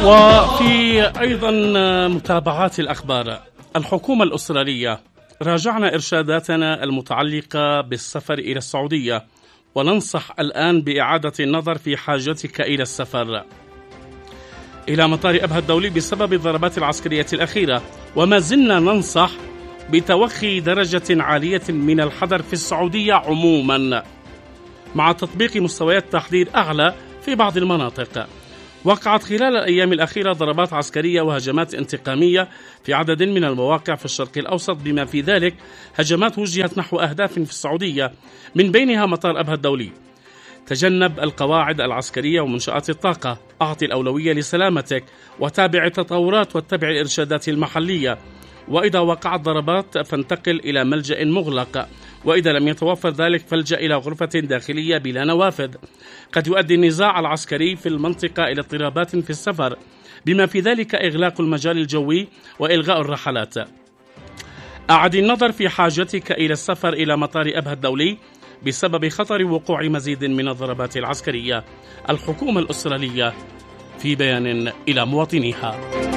وفي أيضا متابعات الأخبار، الحكومة الأسترالية: راجعنا إرشاداتنا المتعلقة بالسفر إلى السعودية وننصح الآن بإعادة النظر في حاجتك إلى السفر إلى مطار أبها الدولي بسبب الضربات العسكرية الأخيرة، وما زلنا ننصح بتوخي درجة عالية من الحذر في السعودية عموما مع تطبيق مستويات تحذير أعلى في بعض المناطق. وقعت خلال الأيام الأخيرة ضربات عسكرية وهجمات انتقامية في عدد من المواقع في الشرق الأوسط، بما في ذلك هجمات وجهت نحو أهداف في السعودية من بينها مطار أبها الدولي. تجنب القواعد العسكرية ومنشآت الطاقة، أعطي الأولوية لسلامتك وتابع التطورات واتبع الإرشادات المحلية، وإذا وقعت ضربات فانتقل إلى ملجأ مغلق، وإذا لم يتوفر ذلك فالجأ إلى غرفة داخلية بلا نوافذ. قد يؤدي النزاع العسكري في المنطقة إلى اضطرابات في السفر، بما في ذلك إغلاق المجال الجوي وإلغاء الرحلات. أعد النظر في حاجتك إلى السفر إلى مطار أبها الدولي بسبب خطر وقوع مزيد من الضربات العسكرية. الحكومة الأسترالية في بيان إلى مواطنيها.